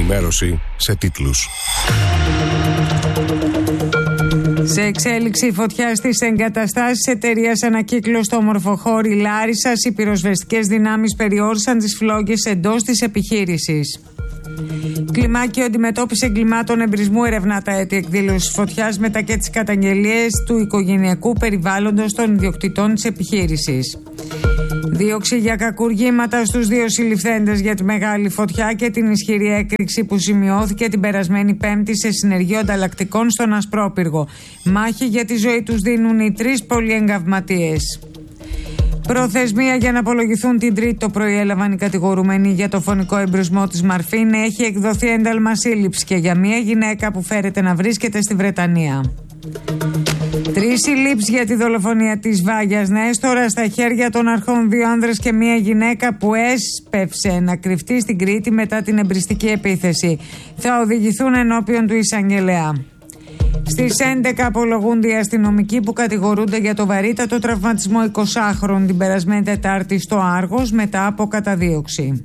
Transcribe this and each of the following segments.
Ενημέρωση σε τίτλους. Σε εξέλιξη φωτιά στις εγκαταστάσεις εταιρείας Ανακύκλωση στο Ομορφοχώρι Λάρισσας, οι πυροσβεστικές δυνάμεις περιόρισαν τις φλόγες εντός της επιχείρησης. Κλιμάκιο αντιμετώπιση εγκλημάτων εμπρισμού ερευνά τα αίτια εκδήλωσης φωτιάς μετά και τις καταγγελίες του οικογενειακού περιβάλλοντος των ιδιοκτητών της επιχείρησης. Δίωξη για κακουργήματα στους 2 συλληφθέντες για τη μεγάλη φωτιά και την ισχυρή έκρηξη που σημειώθηκε την περασμένη Πέμπτη σε συνεργείο ανταλλακτικών στον Ασπρόπυργο. Μάχη για τη ζωή τους δίνουν οι 3 πολυεγκαυματίες. Προθεσμία για να απολογηθούν την Τρίτη το πρωί έλαβαν οι κατηγορούμενοι για το φωνικό εμπρισμό της Μαρφίν. Έχει εκδοθεί ένταλμα σύλληψη και για μια γυναίκα που φέρεται να βρίσκεται στη Βρετανία. 3 συλλήψεις για τη δολοφονία της Βάγιας Νέστορα, στα χέρια των αρχών 2 άνδρες και μια γυναίκα που έσπευσε να κρυφτεί στην Κρήτη μετά την εμπριστική επίθεση. Θα οδηγηθούν ενώπιον του εισαγγελέα. Στις 11 απολογούνται οι αστυνομικοί που κατηγορούνται για το βαρύτατο τραυματισμό 20χρονου την περασμένη Τετάρτη στο Άργος μετά από καταδίωξη.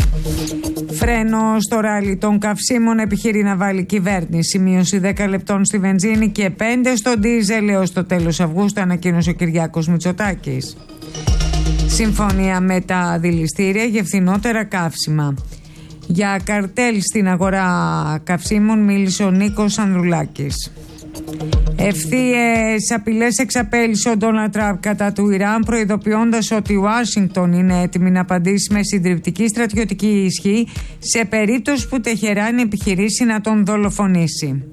Φρένο στο ράλι των καυσίμων επιχειρεί να βάλει κυβέρνηση. Μείωση 10 λεπτών στη βενζίνη και 5 στο ντίζελ έως το τέλος Αυγούστου, ανακοίνωσε ο Κυριάκος Μητσοτάκης. Συμφωνία με τα δηληστήρια για φθηνότερα καύσιμα. Για καρτέλ στην αγορά καυσίμων μίλησε ο Νίκος Ανδρουλάκης. Ευθείες απειλές εξαπέλυσε ο Ντόναλντ Τραμπ κατά του Ιράν, προειδοποιώντας ότι η Ουάσιγκτον είναι έτοιμη να απαντήσει με συντριπτική στρατιωτική ισχύ σε περίπτωση που Τεχεράνη επιχειρήσει να τον δολοφονήσει.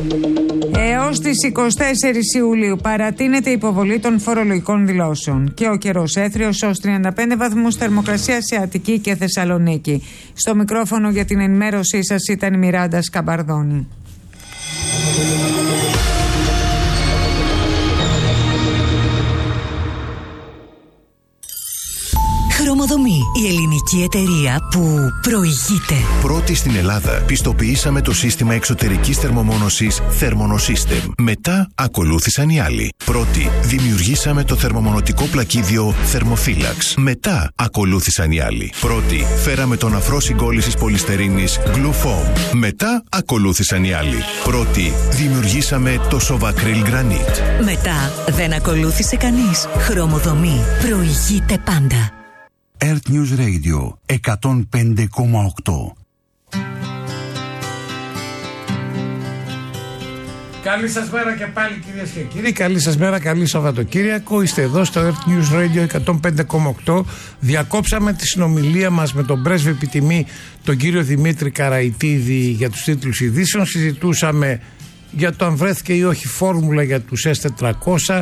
Έως τις 24 Ιουλίου παρατείνεται η υποβολή των φορολογικών δηλώσεων και ο καιρός έθριος ως 35 βαθμούς θερμοκρασία σε Αττική και Θεσσαλονίκη. Στο μικρόφωνο για την ενημέρωσή σας ήταν η Μιράντα Σκαμπαρδόνη. Χρωμοδομή, η ελληνική εταιρεία που προηγείται. Πρώτη στην Ελλάδα πιστοποιήσαμε το σύστημα εξωτερικής θερμομόνωσης Thermonosystem. Μετά ακολούθησαν οι άλλοι. Πρώτη δημιουργήσαμε το θερμομονωτικό πλακίδιο Thermophilax. Μετά ακολούθησαν οι άλλοι. Πρώτη φέραμε τον αφρό συγκόλλησης πολυστερίνης Glufoam. Μετά ακολούθησαν οι άλλοι. Πρώτη δημιουργήσαμε το Sovacryl Granite. Μετά δεν ακολούθησε κανείς. Χρωμοδομή προηγείται πάντα. Earth News Radio 105,8. Καλή σας μέρα και πάλι κυρίες και κύριοι. Καλή σας μέρα, καλή Σαββατοκύριακο. Είστε εδώ στο Earth News Radio 105,8. Διακόψαμε τη συνομιλία μας με τον πρέσβη επιτιμή τον κύριο Δημήτρη Καραϊτίδη για τους τίτλους ειδήσεων. Συζητούσαμε για το αν βρέθηκε ή όχι φόρμουλα για τους S400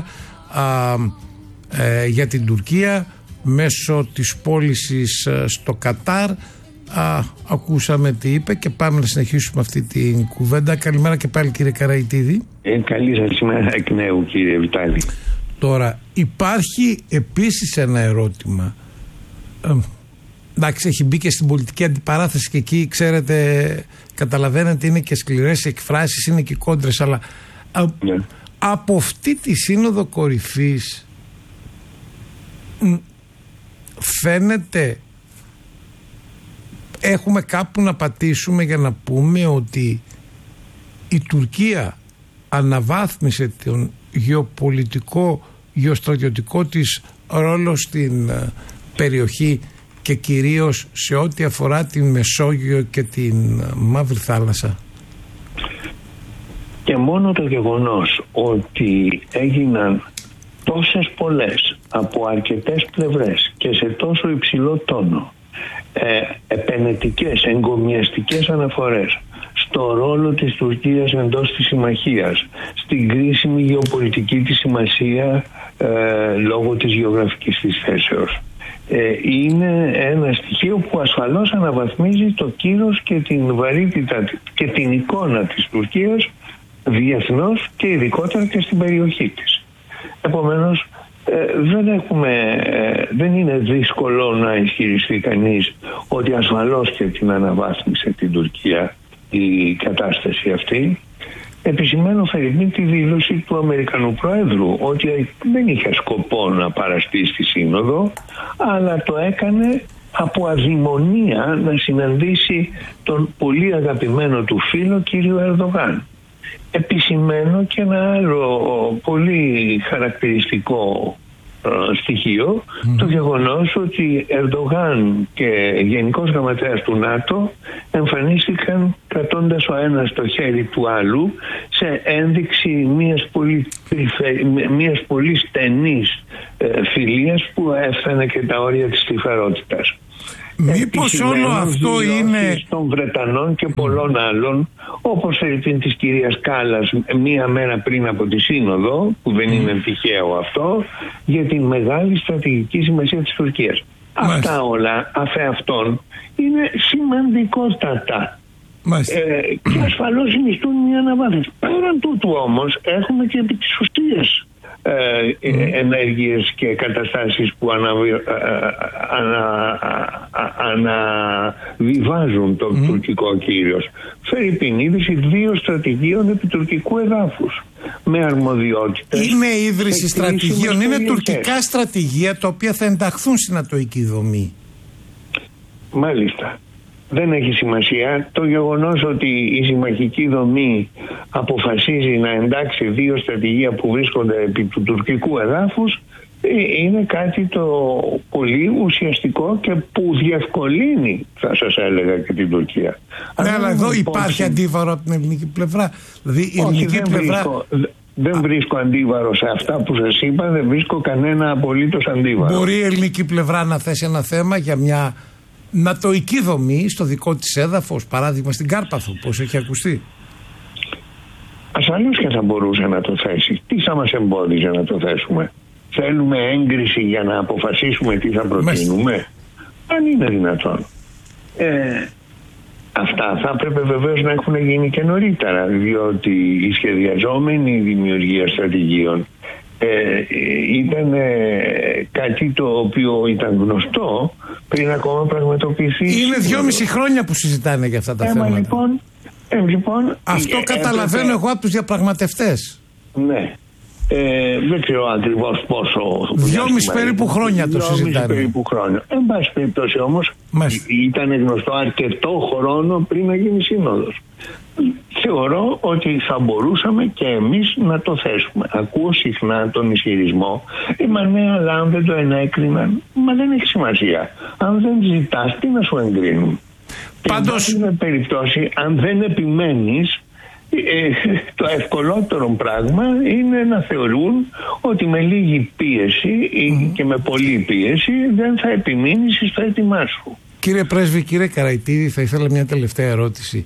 για την Τουρκία μέσω της πώλησης στο Κατάρ. Ακούσαμε τι είπε και πάμε να συνεχίσουμε αυτή την κουβέντα. Καλημέρα και πάλι κύριε Καραϊτίδη. Καλή σας ημέρα εκ νέου κύριε Βιτάλη. Τώρα υπάρχει επίσης ένα ερώτημα. Εντάξει, έχει μπει και στην πολιτική αντιπαράθεση και εκεί ξέρετε, καταλαβαίνετε, είναι και σκληρές εκφράσεις, είναι και κόντρες, αλλά από αυτή τη σύνοδο κορυφής φαίνεται έχουμε κάπου να πατήσουμε για να πούμε ότι η Τουρκία αναβάθμισε τον γεωστρατιωτικό της ρόλο στην περιοχή και κυρίως σε ό,τι αφορά την Μεσόγειο και την Μαύρη Θάλασσα. Και μόνο το γεγονός ότι έγιναν τόσες πολλές από αρκετές πλευρές και σε τόσο υψηλό τόνο επενετικές, εγκομιαστικές αναφορές στο ρόλο της Τουρκίας εντός της συμμαχίας, στην κρίσιμη γεωπολιτική της σημασία λόγω της γεωγραφικής της θέσεως, είναι ένα στοιχείο που ασφαλώς αναβαθμίζει το κύρος και την βαρύτητα και την εικόνα της Τουρκίας διεθνώς και ειδικότερα και στην περιοχή της. Επομένως δεν είναι δύσκολο να ισχυριστεί κανείς ότι ασφαλώς και την αναβάθμισε την Τουρκία η κατάσταση αυτή. Επισημαίνω φερειπίν τη δήλωση του Αμερικανού Προέδρου ότι δεν είχε σκοπό να παραστεί στη Σύνοδο, αλλά το έκανε από αδειμονία να συναντήσει τον πολύ αγαπημένο του φίλο κύριο Ερντογάν. Επισημαίνω και ένα άλλο πολύ χαρακτηριστικό στοιχείο, το γεγονός ότι Ερντογάν και Γενικός Γραμματέας του ΝΑΤΟ εμφανίστηκαν κρατώντας ο ένας το χέρι του άλλου σε ένδειξη μιας πολύ στενής φιλίας που έφτανε και τα όρια της τρυφερότητας. Μήπως όλο αυτό είναι των Βρετανών και πολλών άλλων, όπως της κυρίας Κάλλας μία μέρα πριν από τη Σύνοδο, που δεν είναι τυχαίο αυτό, για τη μεγάλη στρατηγική σημασία της Τουρκίας. Αυτά όλα αφεαυτόν είναι σημαντικότατα. Και ασφαλώς συνιστούν μια αναβάθμιση. Πέραν τούτου όμως έχουμε και επί της ουσίας ενέργειες και καταστάσεις που αναβιβάζουν το τουρκικό κύρος. Φερρυπίν ίδρυση 2 στρατηγίων επί τουρκικού εδάφους με αρμοδιότητες. Είναι ίδρυση στρατηγίων, είναι τουρκικά στρατηγία τα οποία θα ενταχθούν στην ατοική δομή. Μάλιστα. Δεν έχει σημασία. Το γεγονός ότι η συμμαχική δομή αποφασίζει να εντάξει 2 στρατηγία που βρίσκονται επί του τουρκικού εδάφους είναι κάτι το πολύ ουσιαστικό και που διευκολύνει, θα σας έλεγα, και την Τουρκία. Ναι, αλλά εδώ υπάρχει αντίβαρο από την ελληνική πλευρά. Δηλαδή η ελληνική πλευρά... Δεν βρίσκω αντίβαρο σε αυτά που σας είπα, δεν βρίσκω κανένα απολύτως αντίβαρο. Μπορεί η ελληνική πλευρά να θέσει ένα θέμα για μια νατοική δομή στο δικό της έδαφος, παράδειγμα στην Κάρπαθο, πώς έχει ακουστεί? Ασφαλώς και θα μπορούσε να το θέσει. Τι θα μας εμπόδιζε να το θέσουμε? Θέλουμε έγκριση για να αποφασίσουμε τι θα προτείνουμε? Αν είναι δυνατόν. Αυτά θα έπρεπε βεβαίως να έχουν γίνει και νωρίτερα, διότι η σχεδιαζόμενη δημιουργία στρατηγίων ήταν κάτι το οποίο ήταν γνωστό πριν ακόμα πραγματοποιηθεί. Είναι 2,5 χρόνια που συζητάνε για αυτά τα θέματα. Λοιπόν, αυτό καταλαβαίνω εγώ από τους διαπραγματευτές. Ναι. Δεν ξέρω ακριβώς πόσο. 2,5 περίπου χρόνια το συζητάνε. Περίπου χρόνια. Εν πάση περιπτώσει όμως ήταν γνωστό αρκετό χρόνο πριν να γίνει σύνοδος. Θεωρώ ότι θα μπορούσαμε και εμείς να το θέσουμε. Ακούω συχνά τον ισχυρισμό μα ναι, αλλά αν δεν το ενέκριναν, μα δεν έχει σημασία. Αν δεν ζητάς, τι να σου εγκρίνουν? Πάντως, στην περιπτώσει, αν δεν επιμένεις, το ευκολότερο πράγμα είναι να θεωρούν ότι με λίγη πίεση και με πολλή πίεση δεν θα επιμείνεις στο έτοιμά σου. Κύριε Πρέσβη, κύριε Καραϊτίδη, θα ήθελα μια τελευταία ερώτηση.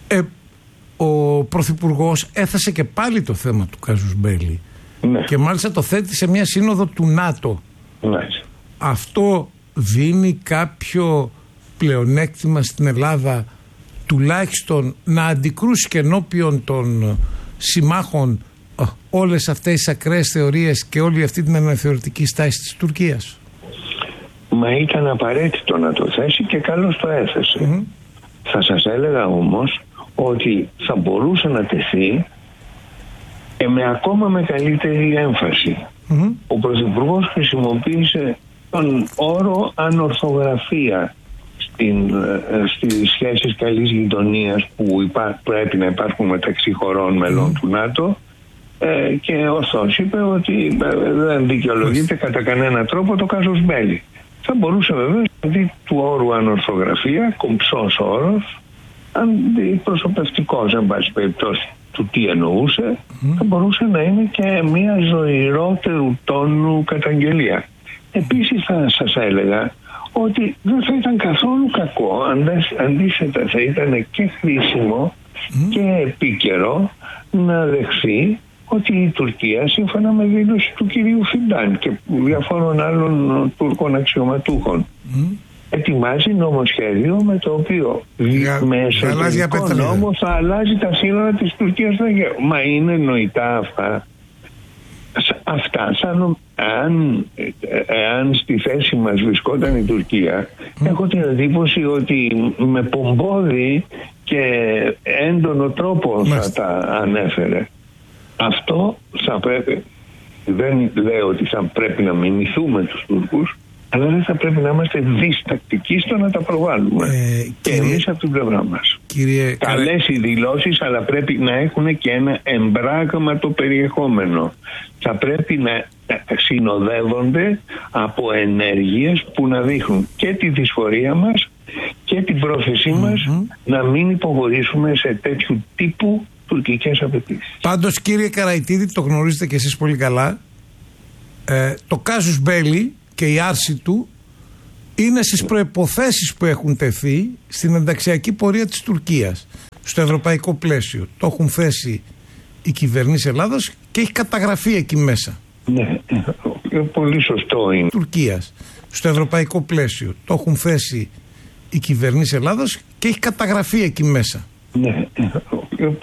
Ο Πρωθυπουργός έθεσε και πάλι το θέμα του κάζους μπέλι. Ναι. Και μάλιστα το θέτει σε μια σύνοδο του ΝΑΤΟ. Ναι. Αυτό δίνει κάποιο πλεονέκτημα στην Ελλάδα, τουλάχιστον να αντικρούσει και ενώπιον των συμμάχων όλες αυτές τις ακραίες θεωρίες και όλη αυτή την αναθεωρητική στάση της Τουρκίας? Μα ήταν απαραίτητο να το θέσει και καλώς το έθεσε. Θα σας έλεγα όμως ότι θα μπορούσε να τεθεί με ακόμα μεγαλύτερη έμφαση. Ο Πρωθυπουργός χρησιμοποίησε τον όρο ανορθογραφία στις σχέσεις καλής γειτονίας που πρέπει να υπάρχουν μεταξύ χωρών μελών του ΝΑΤΟ, και ορθώς είπε ότι δεν δικαιολογείται κατά κανένα τρόπο το κάζους μπέλι. Θα μπορούσε βέβαια να δει του όρου ανορθογραφία, κομψός όρος, αντιπροσωπευτικός εν πάση περιπτώσει του τι εννοούσε, θα μπορούσε να είναι και μια ζωηρότερου τόνου καταγγελία. Επίσης θα σας έλεγα ότι δεν θα ήταν καθόλου κακό, αντίθετα θα ήταν και χρήσιμο και επίκαιρο να δεχθεί ότι η Τουρκία, σύμφωνα με δήλωση του κυρίου Φιντάν και διαφόρων άλλων Τούρκων αξιωματούχων, ετοιμάζει νομοσχέδιο με το οποίο με εσωτερικό νόμο θα αλλάζει τα σύνορα της Τουρκίας στο Αιγαίο. Μα είναι νοητά αυτά? Αν στη θέση μας βρισκόταν η Τουρκία, έχω την εντύπωση ότι με πομπόδι και έντονο τρόπο θα τα ανέφερε. Αυτό θα πρέπει, δεν λέω ότι θα πρέπει να μιμηθούμε τους Τούρκους, Αλλά δεν θα πρέπει να είμαστε διστακτικοί στο να τα προβάλλουμε. Και εμείς από την πλευρά μας. Καλές οι δηλώσεις, αλλά πρέπει να έχουν και ένα εμπράγματο περιεχόμενο. Θα πρέπει να συνοδεύονται από ενέργειες που να δείχνουν και τη δυσφορία μας και την πρόθεσή μας να μην υποχωρήσουμε σε τέτοιου τύπου τουρκικές απαιτήσεις. Πάντως, κύριε Καραϊτίδη, το γνωρίζετε και εσείς πολύ καλά, το κάζους μπέλι και η άρση του είναι στις προϋποθέσεις που έχουν τεθεί στην ενταξιακή πορεία της Τουρκίας στο ευρωπαϊκό πλαίσιο. Το έχουν θέσει οι κυβερνήσεις Ελλάδος και έχει καταγραφεί εκεί μέσα. Ναι, πολύ σωστό είναι. Τουρκίας στο ευρωπαϊκό πλαίσιο. Το έχουν θέσει οι κυβερνήσεις Ελλάδος και έχει καταγραφεί εκεί μέσα. Ναι,